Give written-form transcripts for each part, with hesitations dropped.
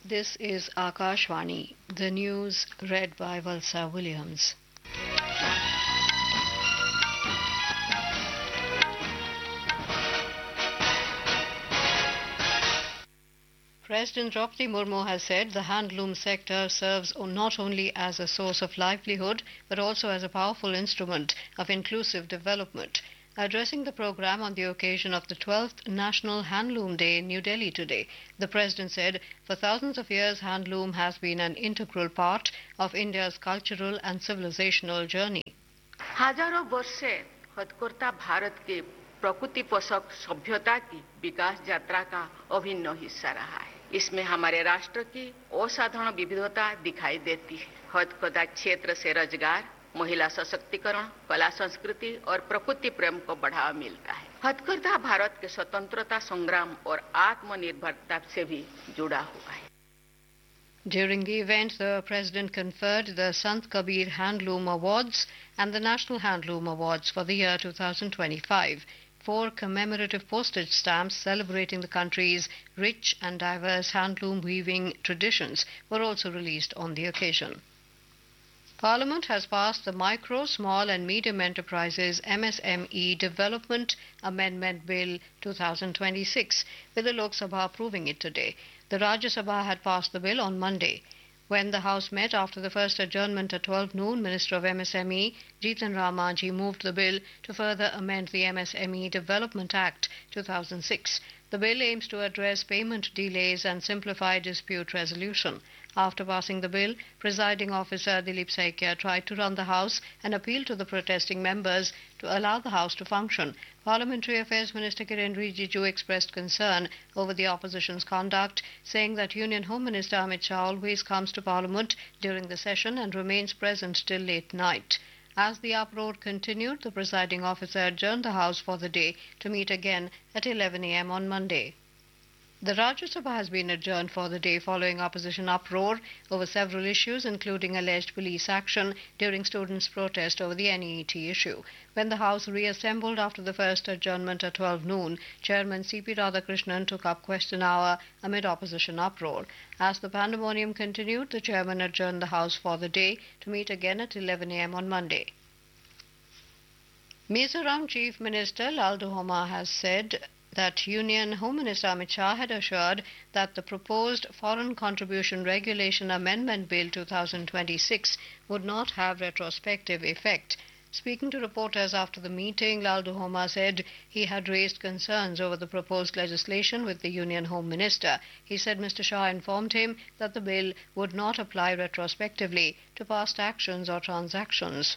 This is Akashvani, the news read by Valsa Williams. President Draupadi Murmu has said the handloom sector serves not only as a source of livelihood but also as a powerful instrument of inclusive development. Addressing the program on the occasion of the 12th National Handloom Day in New Delhi today, the President said, for thousands of years, handloom has been an integral part of India's cultural and civilizational journey. हजारों वर्ष से हथकरघा भारत के प्रकृति पोषक सभ्यता की विकास यात्रा का अभिन्न हिस्सा रहा है। इसमें हमारे राष्ट्र की असाधारण विविधता दिखाई देती है। हथकरघा क्षेत्र से रोजगार, महिला सशक्तिकरण, कला संस्कृति और प्रकृति प्रेम को बढ़ावा मिलता है। हथकरघा भारत के स्वतंत्रता संग्राम और आत्मनिर्भरता से भी जुड़ा हुआ है। During the event, the President conferred the Sant Kabir Handloom Awards and the National Handloom Awards for the year 2025. 4 commemorative postage stamps celebrating the country's rich and diverse handloom weaving traditions were also released on the occasion. Parliament has passed the Micro, Small and Medium Enterprises MSME Development Amendment Bill 2026, with the Lok Sabha approving it today. The Rajya Sabha had passed the bill on Monday. When the House met after the first adjournment at 12 noon, Minister of MSME Jitan Ram Manjhi moved the bill to further amend the MSME Development Act 2006. The bill aims to address payment delays and simplify dispute resolution. After passing the bill, Presiding Officer Dilip Saikia tried to run the House and appealed to the protesting members to allow the House to function. Parliamentary Affairs Minister Kiren Rijiju expressed concern over the opposition's conduct, saying that Union Home Minister Amit Shah always comes to Parliament during the session and remains present till late night. As the uproar continued, the presiding officer adjourned the House for the day to meet again at 11 a.m. on Monday. The Rajya Sabha has been adjourned for the day following opposition uproar over several issues, including alleged police action during students' protest over the NEET issue. When the House reassembled after the first adjournment at 12 noon, Chairman C.P. Radhakrishnan took up question hour amid opposition uproar. As the pandemonium continued, the chairman adjourned the House for the day to meet again at 11 a.m. on Monday. Mizoram Chief Minister Laldu Homa has said that Union Home Minister Amit Shah had assured that the proposed Foreign Contribution Regulation Amendment Bill 2026 would not have retrospective effect. Speaking to reporters after the meeting, Laldu Homa said he had raised concerns over the proposed legislation with the Union Home Minister. He said Mr. Shah informed him that the bill would not apply retrospectively to past actions or transactions.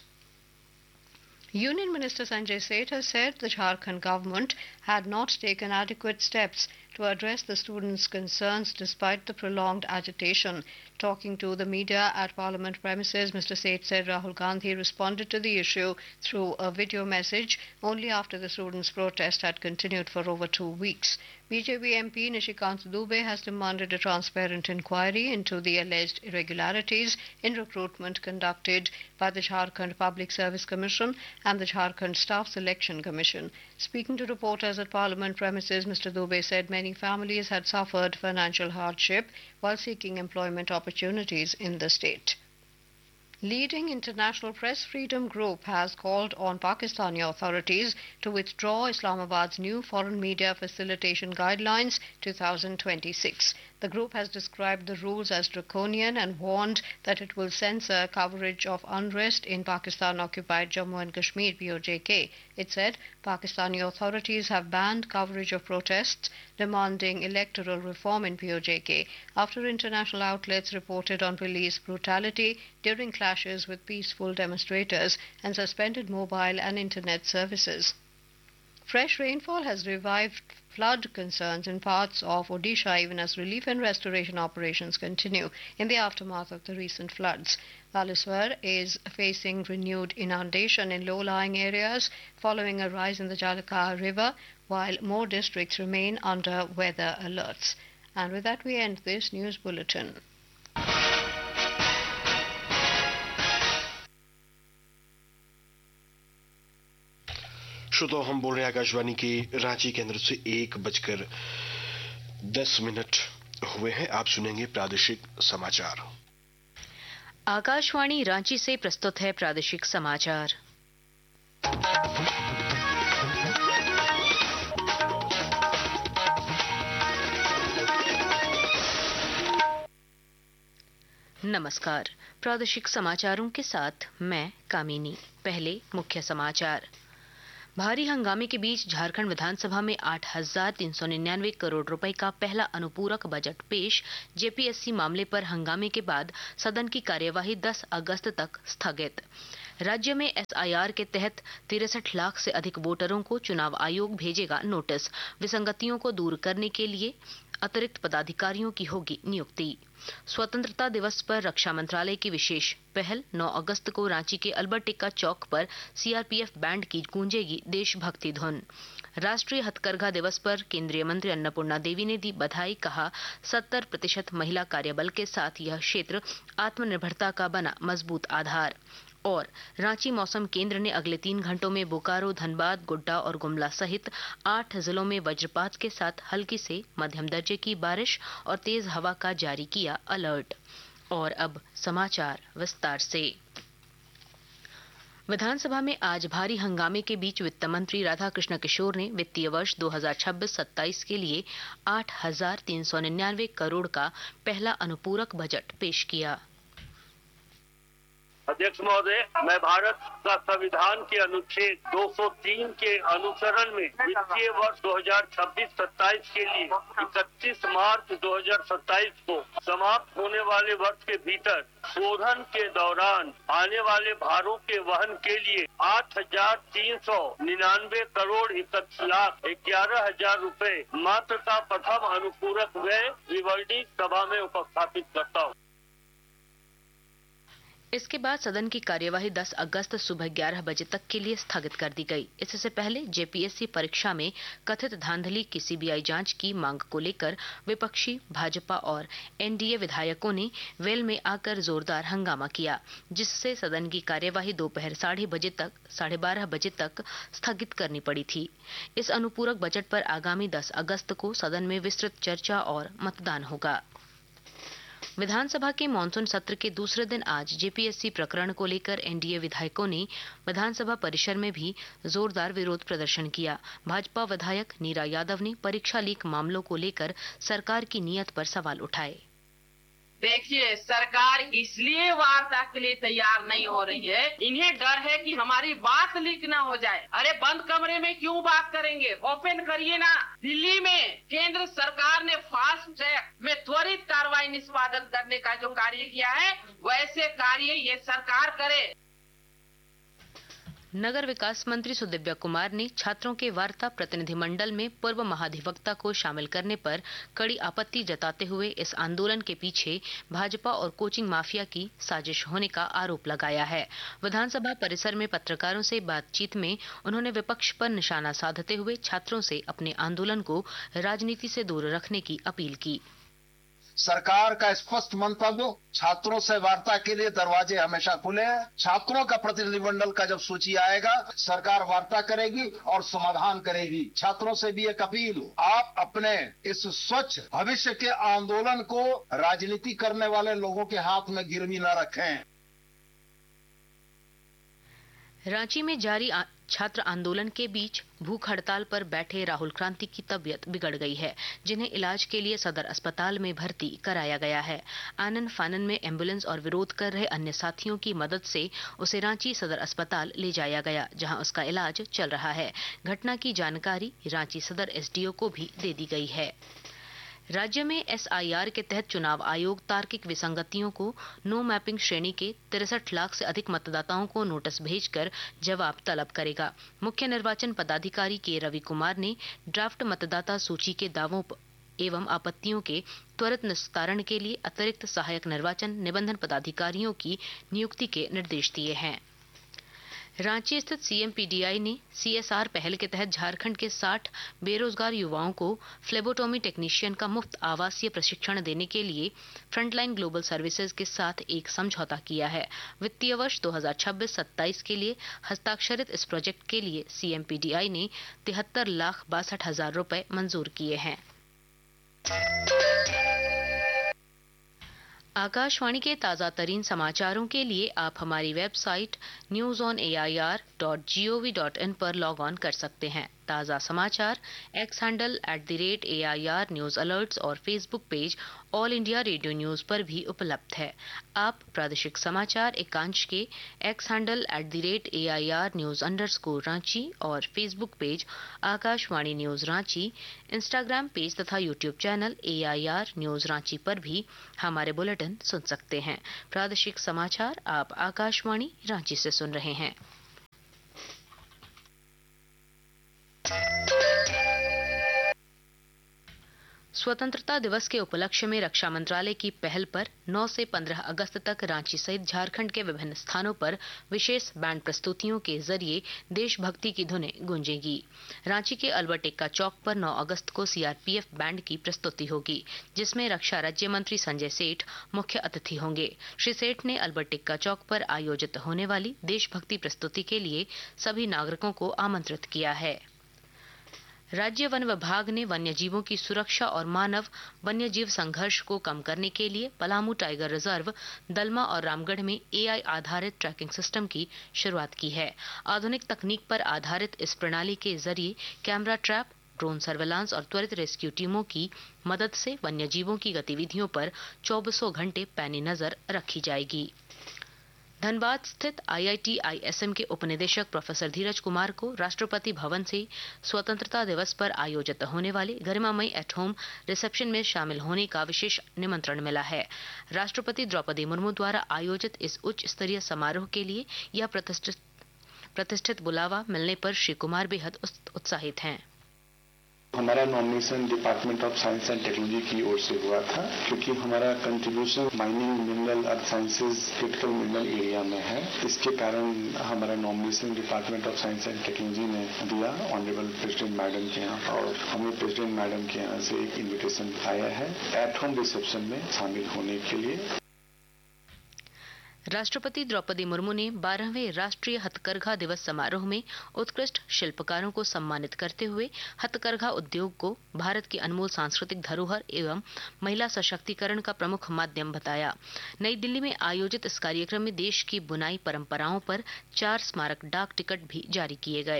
Union Minister Sanjay Seth has said the Jharkhand government had not taken adequate steps to address the students' concerns despite the prolonged agitation. Talking to the media at Parliament premises, Mr. Seth said Rahul Gandhi responded to the issue through a video message only after the students' protest had continued for over 2 weeks. BJP MP Nishikant Dubey has demanded a transparent inquiry into the alleged irregularities in recruitment conducted by the Jharkhand Public Service Commission and the Jharkhand Staff Selection Commission. Speaking to reporters at Parliament premises, Mr. Dubey said many families had suffered financial hardship while seeking employment opportunities in the state. Leading international press freedom group has called on Pakistani authorities to withdraw Islamabad's new Foreign Media Facilitation Guidelines 2026. The group has described the rules as draconian and warned that it will censor coverage of unrest in Pakistan-occupied Jammu and Kashmir (POJK). It said Pakistani authorities have banned coverage of protests demanding electoral reform in POJK after international outlets reported on police brutality during clashes with peaceful demonstrators and suspended mobile and internet services. Fresh rainfall has revived flood concerns in parts of Odisha even as relief and restoration operations continue in the aftermath of the recent floods. Balaswar is facing renewed inundation in low-lying areas following a rise in the Jalaka River, while more districts remain under weather alerts. And with that we end this news bulletin. श्रोताओं, हम बोल रहे हैं आकाशवाणी के रांची केंद्र से 1:10 हुए हैं। आप सुनेंगे प्रादेशिक समाचार। आकाशवाणी रांची से प्रस्तुत है प्रादेशिक समाचार। नमस्कार, प्रादेशिक समाचारों के साथ मैं कामिनी। पहले मुख्य समाचार। भारी हंगामे के बीच झारखंड विधानसभा में 8,399 करोड़ रुपए का पहला अनुपूरक बजट पेश। जेपीएससी मामले पर हंगामे के बाद सदन की कार्यवाही 10 अगस्त तक स्थगित। राज्य में एसआईआर के तहत 63 लाख से अधिक वोटरों को चुनाव आयोग भेजेगा नोटिस। विसंगतियों को दूर करने के लिए अतिरिक्त पदाधिकारियों की होगी नियुक्ति। स्वतंत्रता दिवस पर रक्षा मंत्रालय की विशेष पहल। 9 अगस्त को रांची के अल्बर्ट टिक्का चौक पर सीआरपीएफ बैंड की गूंजेगी देशभक्ति धुन। राष्ट्रीय हथकरघा दिवस पर केंद्रीय मंत्री अन्नपूर्णा देवी ने दी बधाई। कहा 70% महिला कार्यबल के साथ यह क्षेत्र आत्मनिर्भरता का बना मजबूत आधार। और रांची मौसम केंद्र ने अगले 3 घंटों में बोकारो, धनबाद, गोड्डा और गुमला सहित 8 जिलों में वज्रपात के साथ हल्की से मध्यम दर्जे की बारिश और तेज हवा का जारी किया अलर्ट। और अब समाचार विस्तार से। विधानसभा में आज भारी हंगामे के बीच वित्त मंत्री राधाकृष्ण किशोर ने वित्तीय वर्ष 2026-27 के लिए 8,399 करोड़ का पहला अनुपूरक बजट पेश किया। अध्यक्ष महोदय, मैं भारत का संविधान के अनुच्छेद 203 के अनुसरण में वित्तीय वर्ष 2026-27 के लिए 31 मार्च 2027 को समाप्त होने वाले वर्ष के भीतर शोधन के दौरान आने वाले भारों के वहन के लिए 8,399 करोड़ 31 लाख 11,000 रुपए मात्र का प्रथम अनुपूरक व्यय विवर्णी सभा में उपस्थापित करता हूँ। इसके बाद सदन की कार्यवाही 10 अगस्त सुबह 11 बजे तक के लिए स्थगित कर दी गई। इससे पहले जेपीएससी परीक्षा में कथित धांधली की सीबीआई जांच की मांग को लेकर विपक्षी भाजपा और एनडीए विधायकों ने वेल में आकर जोरदार हंगामा किया, जिससे सदन की कार्यवाही दोपहर 12:30 बजे तक स्थगित करनी पड़ी थी। इस अनुपूरक बजट पर आगामी 10 अगस्त को सदन में विस्तृत चर्चा और मतदान होगा। विधानसभा के मानसून सत्र के दूसरे दिन आज जेपीएससी प्रकरण को लेकर एनडीए विधायकों ने विधानसभा परिसर में भी जोरदार विरोध प्रदर्शन किया। भाजपा विधायक नीरा यादव ने परीक्षा लीक मामलों को लेकर सरकार की नीयत पर सवाल उठाए। देखिए, सरकार इसलिए वार्ता के लिए तैयार नहीं हो रही है, इन्हें डर है कि हमारी बात लीक ना हो जाए। अरे बंद कमरे में क्यों बात करेंगे, ओपन करिए ना। दिल्ली में केंद्र सरकार ने फास्ट ट्रैक में त्वरित कार्रवाई निष्पादन करने का जो कार्य किया है, वैसे कार्य ये सरकार करे। नगर विकास मंत्री सुदिव्या कुमार ने छात्रों के वार्ता प्रतिनिधिमंडल में पूर्व महाधिवक्ता को शामिल करने पर कड़ी आपत्ति जताते हुए इस आंदोलन के पीछे भाजपा और कोचिंग माफिया की साजिश होने का आरोप लगाया है। विधानसभा परिसर में पत्रकारों से बातचीत में उन्होंने विपक्ष पर निशाना साधते हुए छात्रों से अपने आंदोलन को राजनीति से दूर रखने की अपील की। सरकार का स्पष्ट मंतव्य, छात्रों से वार्ता के लिए दरवाजे हमेशा खुले हैं। छात्रों का प्रतिनिधिमंडल का जब सूची आएगा, सरकार वार्ता करेगी और समाधान करेगी। छात्रों से भी एक अपील, आप अपने इस स्वच्छ भविष्य के आंदोलन को राजनीति करने वाले लोगों के हाथ में गिरवी न रखें। रांची में जारी छात्र आंदोलन के बीच भूख हड़ताल पर बैठे राहुल क्रांति की तबीयत बिगड़ गई है, जिन्हें इलाज के लिए सदर अस्पताल में भर्ती कराया गया है। आनन फानन में एम्बुलेंस और विरोध कर रहे अन्य साथियों की मदद से उसे रांची सदर अस्पताल ले जाया गया, जहां उसका इलाज चल रहा है। घटना की जानकारी रांची सदर एसडीओ को भी दे दी गई है। राज्य में एसआईआर के तहत चुनाव आयोग तार्किक विसंगतियों को नो मैपिंग श्रेणी के 63 लाख से अधिक मतदाताओं को नोटिस भेजकर जवाब तलब करेगा। मुख्य निर्वाचन पदाधिकारी के रवि कुमार ने ड्राफ्ट मतदाता सूची के दावों एवं आपत्तियों के त्वरित निस्तारण के लिए अतिरिक्त सहायक निर्वाचन निबंधन पदाधिकारियों की नियुक्ति के निर्देश दिए हैं। रांची स्थित सीएमपीडीआई ने सीएसआर पहल के तहत झारखंड के 60 बेरोजगार युवाओं को फ्लेबोटोमी टेक्नीशियन का मुफ्त आवासीय प्रशिक्षण देने के लिए फ्रंटलाइन ग्लोबल सर्विसेज के साथ एक समझौता किया है। वित्तीय वर्ष 2026-27 के लिए हस्ताक्षरित इस प्रोजेक्ट के लिए सीएमपीडीआई ने 73,62,000 रुपए मंजूर किए हैं। आकाशवाणी के ताज़ा तरीन समाचारों के लिए आप हमारी वेबसाइट newsonair.gov.in पर लॉग ऑन कर सकते हैं। ताज़ा समाचार x handle @AIR news alerts और Facebook page all India radio news पर भी उपलब्ध है। आप प्रादेशिक समाचार एकांश के x handle @AIR news _Ranchi और Facebook page Akashvani news Ranchi, Instagram page तथा YouTube channel AIR news Ranchi पर भी हमारे बुलेटिन सुन सकते हैं। प्रादेशिक समाचार आप आकाशवाणी रांची से सुन रहे हैं। स्वतंत्रता दिवस के उपलक्ष्य में रक्षा मंत्रालय की पहल पर 9 से 15 अगस्त तक रांची सहित झारखंड के विभिन्न स्थानों पर विशेष बैंड प्रस्तुतियों के जरिए देशभक्ति की धुनें गूंजेगी। रांची के अल्बर्ट एक्का चौक पर 9 अगस्त को CRPF बैंड की प्रस्तुति होगी, जिसमें रक्षा राज्य मंत्री संजय सेठ मुख्य अतिथि होंगे। श्री सेठ ने अल्बर्ट एक्का चौक पर आयोजित होने वाली देशभक्ति प्रस्तुति के लिए सभी नागरिकों को आमंत्रित किया है। राज्य वन विभाग ने वन्यजीवों की सुरक्षा और मानव वन्यजीव संघर्ष को कम करने के लिए पलामू टाइगर रिजर्व, दलमा और रामगढ़ में AI आधारित ट्रैकिंग सिस्टम की शुरुआत की है। आधुनिक तकनीक पर आधारित इस प्रणाली के जरिए कैमरा ट्रैप, ड्रोन सर्वेलांस और त्वरित रेस्क्यू टीमों की मदद से वन्यजीवों की गतिविधियों पर 24 घंटे पैनी नजर रखी जाएगी। धनबाद स्थित IIT ISM के उपनिदेशक प्रोफेसर धीरज कुमार को राष्ट्रपति भवन से स्वतंत्रता दिवस पर आयोजित होने वाले गरिमामयी एट होम रिसेप्शन में शामिल होने का विशेष निमंत्रण मिला है। राष्ट्रपति द्रौपदी मुर्मू द्वारा आयोजित इस उच्च स्तरीय समारोह के लिए यह प्रतिष्ठित बुलावा मिलने पर श्री कुमार बेहद उत्साहित हैं। हमारा nomination department of science and technology की ओर से हुआ था, क्योंकि हमारा कंट्रीब्यूशन माइनिंग, मिनरल, अर्थ साइंसेज, क्रिटिकल मिनरल एरिया में है। इसके कारण हमारा nomination department of science and technology ने दिया ऑनरेबल प्रेसिडेंट मैडम के यहाँ, और हमें प्रेसिडेंट मैडम के यहाँ से एक इन्विटेशन आया है एट होम रिसेप्शन में शामिल होने के लिए। राष्ट्रपति द्रौपदी मुर्मू ने 12वें राष्ट्रीय हथकरघा दिवस समारोह में उत्कृष्ट शिल्पकारों को सम्मानित करते हुए हथकरघा उद्योग को भारत की अनमोल सांस्कृतिक धरोहर एवं महिला सशक्तिकरण का प्रमुख माध्यम बताया। नई दिल्ली में आयोजित इस कार्यक्रम में देश की बुनाई परंपराओं पर 4 स्मारक डाक टिकट भी जारी किए गए।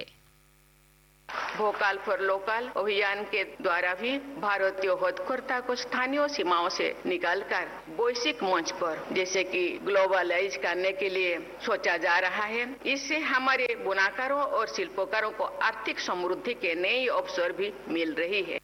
वोकल फॉर लोकल अभियान के द्वारा भी भारतीय हथकरघा को स्थानीय सीमाओं से निकालकर वैश्विक मंच पर जैसे कि ग्लोबलाइज करने के लिए सोचा जा रहा है। इससे हमारे बुनाकारों और शिल्पकारों को आर्थिक समृद्धि के नए अवसर भी मिल रही है।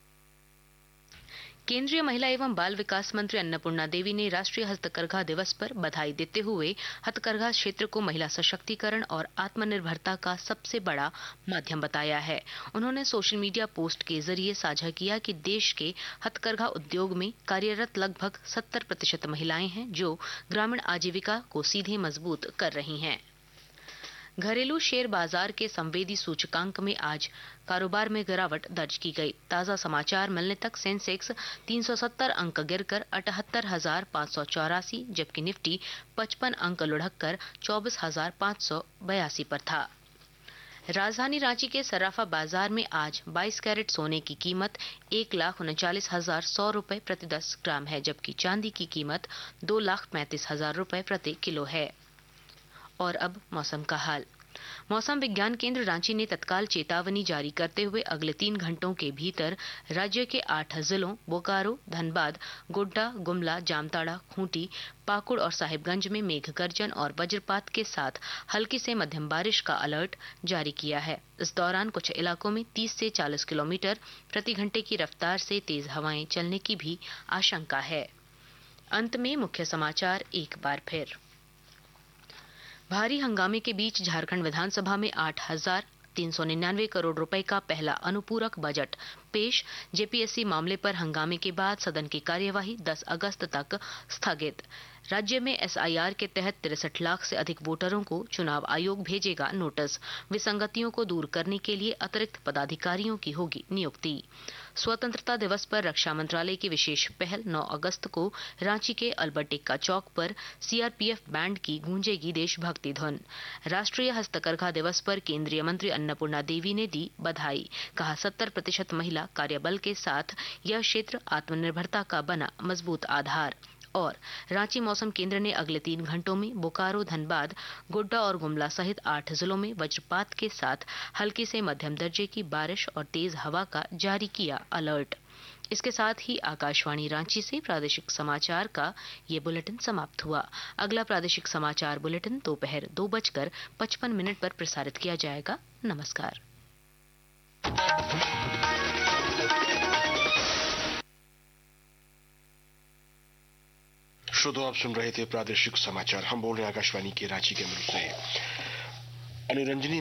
केंद्रीय महिला एवं बाल विकास मंत्री अन्नपूर्णा देवी ने राष्ट्रीय हस्तकरघा दिवस पर बधाई देते हुए हथकरघा क्षेत्र को महिला सशक्तिकरण और आत्मनिर्भरता का सबसे बड़ा माध्यम बताया है। उन्होंने सोशल मीडिया पोस्ट के जरिए साझा किया कि देश के हथकरघा उद्योग में कार्यरत लगभग 70% महिलाएं हैं, जो ग्रामीण आजीविका को सीधे मजबूत कर रही हैं। घरेलू शेयर बाजार के संवेदी सूचकांक में आज कारोबार में गिरावट दर्ज की गई। ताजा समाचार मिलने तक सेंसेक्स 370 अंक गिरकर 78,584, जबकि निफ्टी 55 अंक लुढ़ककर 24,582 पर था। राजधानी रांची के सराफा बाजार में आज 22 कैरेट सोने की कीमत 1,39,100 रुपए प्रति 10 ग्राम है, जबकि चांदी की कीमत 2,35,000 रुपए प्रति किलो है। और अब मौसम का हाल। मौसम विज्ञान केंद्र रांची ने तत्काल चेतावनी जारी करते हुए अगले 3 घंटों के भीतर राज्य के 8 जिलों बोकारो, धनबाद, गोड्डा, गुमला, जामताड़ा, खूंटी, पाकुड़ और साहिबगंज में मेघ गर्जन और वज्रपात के साथ हल्की से मध्यम बारिश का अलर्ट जारी किया है। इस दौरान कुछ इलाकों में 30 से 40 किलोमीटर प्रति घंटे की रफ्तार से तेज हवाएं चलने की भी आशंका है। अंत में मुख्य समाचार एक बार फिर। भारी हंगामे के बीच झारखंड विधानसभा में 8,399 करोड़ रुपए का पहला अनुपूरक बजट पेश। जेपीएससी मामले पर हंगामे के बाद सदन की कार्यवाही 10 अगस्त तक स्थगित। राज्य में SIR के तहत 63 लाख से अधिक वोटरों को चुनाव आयोग भेजेगा नोटिस। विसंगतियों को दूर करने के लिए अतिरिक्त पदाधिकारियों की होगी नियुक्ति। स्वतंत्रता दिवस पर रक्षा मंत्रालय की विशेष पहल 9 अगस्त को रांची के अल्बर्ट एक्का चौक पर CRPF बैंड की गूंजेगी देशभक्ति धुन। राष्ट्रीय हस्तकरघा दिवस पर केंद्रीय मंत्री अन्नपूर्णा देवी ने दी बधाई। कहा 70% महिला कार्यबल के साथ यह क्षेत्र आत्मनिर्भरता का बना मजबूत आधार। और रांची मौसम केंद्र ने अगले 3 घंटों में बोकारो, धनबाद, गोड्डा और गुमला सहित 8 जिलों में वज्रपात के साथ हल्की से मध्यम दर्जे की बारिश और तेज हवा का जारी किया अलर्ट। इसके साथ ही आकाशवाणी रांची से प्रादेशिक समाचार का ये बुलेटिन समाप्त हुआ। अगला प्रादेशिक समाचार बुलेटिन दोपहर 2:55 पर प्रसारित किया जाएगा। नमस्कार। श्रोताओ, आप सुन रहे थे प्रादेशिक समाचार। हम बोल रहे हैं आकाशवाणी के रांची केंद्र से। अनुरंजनी